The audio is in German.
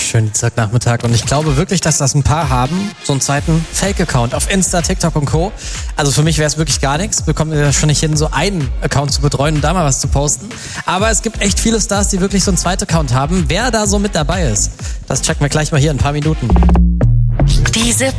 schönen Dienstagnachmittag. Und ich glaube wirklich, dass das ein paar haben, so einen zweiten Fake-Account auf Insta, TikTok und Co. Also für mich wäre es wirklich gar nichts. Bekommt ihr schon nicht hin, so einen Account zu betreuen und da mal was zu posten. Aber es gibt echt viele Stars, die wirklich so einen zweiten Account haben. Wer da so mit dabei ist, das checken wir gleich mal hier in ein paar Minuten. Diese